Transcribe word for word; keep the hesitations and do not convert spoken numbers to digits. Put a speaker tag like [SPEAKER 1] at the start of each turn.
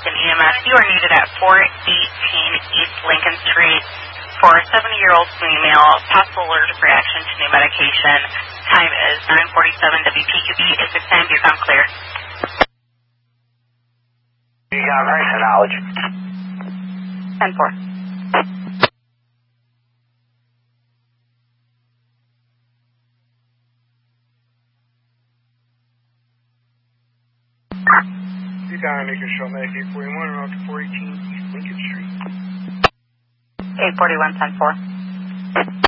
[SPEAKER 1] Austin E M S. You are needed at four eighteen East Lincoln Street for a seventy-year-old female, possible allergic reaction to new medication. Time is nine forty-seven W P Q B. Is six ten, you're come clear.
[SPEAKER 2] You got right to knowledge.
[SPEAKER 1] ten four.
[SPEAKER 2] You got Acre Show Medic eight forty-one, around to four eighteen East Lincoln Street.
[SPEAKER 1] eight forty-one, ten four.